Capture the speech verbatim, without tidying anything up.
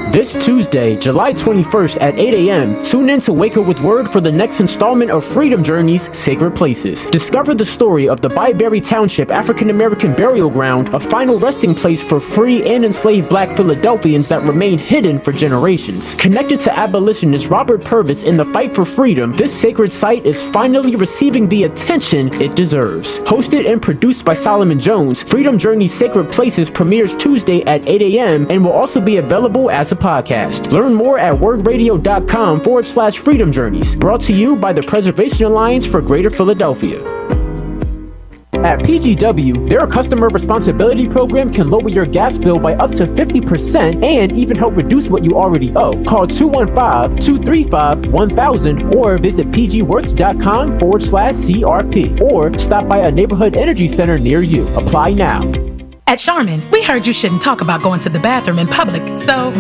This Tuesday, July twenty-first at eight a.m., tune in to Wake Up with Word for the next installment of Freedom Journey's Sacred Places. Discover the story of the Byberry Township African-American Burial Ground, a final resting place for free and enslaved black Philadelphians that remain hidden for generations. Connected to abolitionist Robert Purvis in the fight for freedom, this sacred site is finally receiving the attention it deserves. Hosted and produced by Solomon Jones, Freedom Journey's Sacred Places premieres Tuesday at eight a.m. and will also be available as a podcast. Learn more at wordradio.com forward slash freedom journeys. Brought to you by the Preservation Alliance for Greater Philadelphia. At P G W, their customer responsibility program can lower your gas bill by up to fifty percent and even help reduce what you already owe. Call two one five, two three five, one thousand or visit pgworks.com forward slash CRP or stop by a neighborhood energy center near you. Apply now. At Charmin, we heard you shouldn't talk about going to the bathroom in public, so